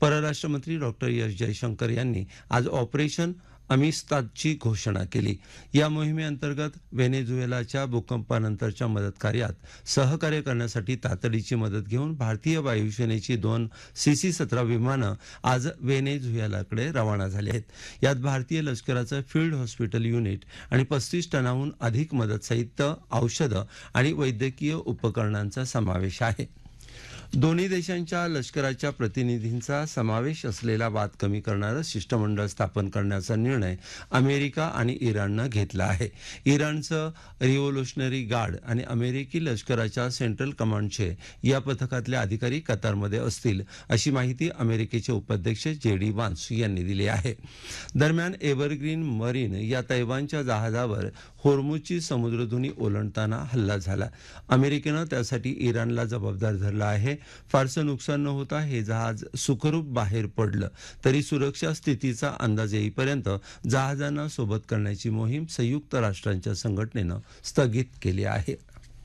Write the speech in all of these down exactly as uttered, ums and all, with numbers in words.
परराष्ट्र मंत्री doctor S Jaishankar यांनी आज ऑपरेशन अमिस्तादची घोषणा केली। या मोहिमेअंतर्गत व्हेनेझुएलाच्या भूकंपानंतरच्या मदत कार्यात सहकार्य करण्यासाठी तातडीची मदत घेऊन भारतीय वायुसेनेची दोन सी सी सतरा विमानं आज व्हेनेझुएलाकडे रवाना झाली आहेत। यात भारतीय लष्कराचं फील्ड हॉस्पिटल युनिट आणि पस्तीस टनाहून अधिक मदत साहित्य, औषधं आणि वैद्यकीय उपकरणांचा समावेश आहे। दोन्ही देशांच्या लष्कराच्या प्रतिनिधींचा समावेश असलेला वाद कमी करणारं शिष्टमंडळ स्थापन करण्याचा निर्णय अमेरिका आणि इराणनं घेतला आहे। इराणचं रिव्होल्युशनरी गार्ड आणि अमेरिकी लष्कराच्या सेंट्रल कमांडचे या पथकातले अधिकारी कतारमध्ये असतील, अशी माहिती अमेरिकेचे उपाध्यक्ष जे डी वान्स यांनी दिली आहे। दरम्यान एव्हरग्रीन मरीन या तैवानच्या जहाजावर होर्मुझची समुद्रधुनी ओलांडताना हल्ला झाला। अमेरिकेनं त्यासाठी इराणला जबाबदार धरला आहे। फारसं नुकसान न होता हे जहाज सुखरूप बाहेर पडलं, तरी सुरक्षा स्थितीचा अंदाज येईपर्यंत जहाजांना सोबत करण्याची मोहीम संयुक्त राष्ट्रांच्या संघटनेनं स्थगित केली आहे।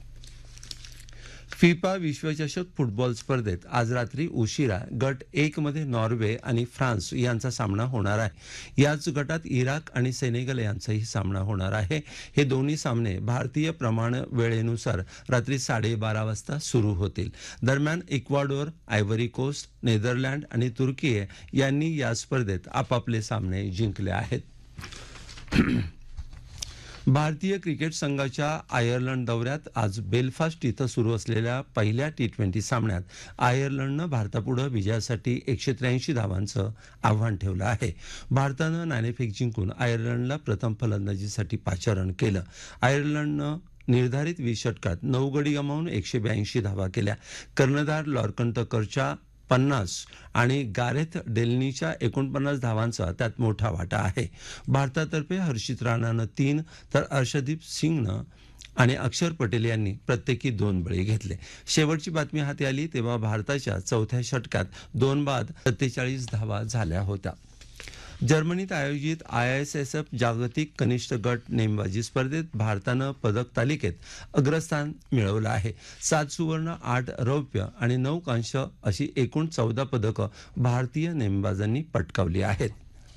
फिफा विश्वचषक फुटबॉल स्पर्धेत आज रात्री उशिरा गट एक मध्ये नॉर्वे आणि फ्रान्स यांचा सामना होणार आहे। याच गटात इराक आणि सेनेगल यांचाही सामना होणार आहे। हे दोन्ही सामने भारतीय प्रमाण वेळेनुसार रात्री साडेबारा वाजता सुरू होतील। दरम्यान इक्वाडोर, आयव्हरी कोस्ट, नेदरलँड आणि तुर्की यांनी या स्पर्धेत आपापले सामने जिंकले आहेत। भारतीय क्रिकेट संघाच्या आयर्लंड दौऱ्यात आज बेलफास्ट इथं सुरू असलेल्या पहिल्या टी ट्वेंटी सामन्यात आयर्लंडनं भारतापुढे विजयासाठी एकशे त्र्याऐंशी धावांचं आव्हान ठेवलं आहे। भारतानं नाणेफेक जिंकून आयर्लंडला प्रथम फलंदाजीसाठी पाचारण केलं। आयर्लंडनं निर्धारित वीस षटकात नऊ गडी गमावून एकशे ब्याऐंशी धावा केल्या। कर्णधार लॉर्कन टकरच्या पन्नास आणि गारेथ डेलनीच्या एकोणपन्नास धावांचा त्यात मोठा वाटा आहे। भारतातर्फे हर्षित राणानं तीन तर अर्शदीप सिंगनं आणि अक्षर पटेल यांनी प्रत्येकी दोन बळी घेतले। शेवटची बातमी हाती आली तेव्हा भारताच्या चौथ्या षटकात दोन बाद सत्तेचाळीस धावा झाल्या होत्या। जर्मनीत आयोजित आय एस एस एफ जागतिक कनिष्ठ गट नेमबाजी स्पर्धेत भारतानं पदक तालिकेत अग्रस्थान मिळवलं आहे। सात सुवर्ण, आठ रौप्य आणि नऊ कांस्य अशी एकूण चौदा पदकं भारतीय नेमबाजांनी पटकावली आहेत।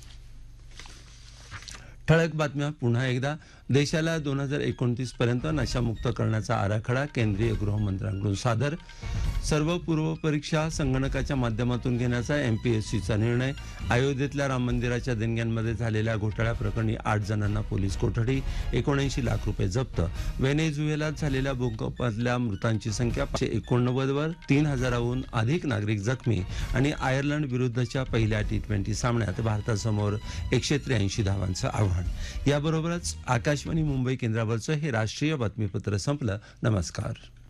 ठळक बातम्या पुन्हा एकदा। देशाला दोन हजार एकोणतीस पर्यंत नशामुक्त करण्याचा आराखडा केंद्रीय गृहमंत्र्यांकडून सादर। सर्व पूर्व परीक्षा संगणकाच्या माध्यमातून घेण्याचा एमपीएससीचा निर्णय। अयोध्येतल्या राम मंदिराच्या देणग्यांमध्ये झालेल्या घोटाळ्याप्रकरणी आठ जणांना पोलीस कोठडी, एकोणऐंशी लाख रुपये जप्त। व्हेनेझुएलात झालेल्या भूकंपातल्या मृतांची संख्या पाचशे एकोणनव्वद वर, तीन हजाराहून अधिक नागरिक जखमी आणि आयर्लंड विरुद्धच्या पहिल्या टी ट्वेंटी सामन्यात भारतासमोर एकशे त्र्याऐंशी धावांचं आव्हान। याबरोबरच आकाशवाणी मुंबई केंद्रावरचं हे राष्ट्रीय बातमीपत्र संपलं। नमस्कार।